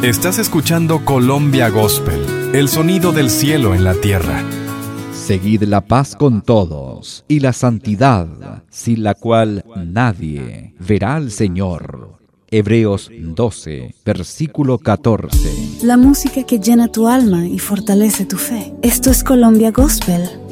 Estás escuchando Colombia Gospel, el sonido del cielo en la tierra. Seguid la paz con todos y la santidad, sin la cual nadie verá al Señor. Hebreos 12, versículo 14. La música que llena tu alma y fortalece tu fe. Esto es Colombia Gospel